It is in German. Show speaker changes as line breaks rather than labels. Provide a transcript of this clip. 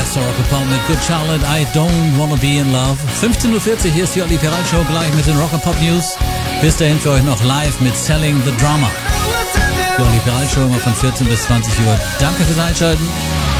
bester Rock'n'Pop mit Good Charlotte, I Don't Wanna Be in Love. 15.40 Uhr, hier ist die Olli Ferrari Show, gleich mit den Rock'n'Pop News. Bis dahin für euch noch live mit Selling the Drama. Die Olli Ferrari Show immer von 14 bis 20 Uhr. Danke fürs Einschalten.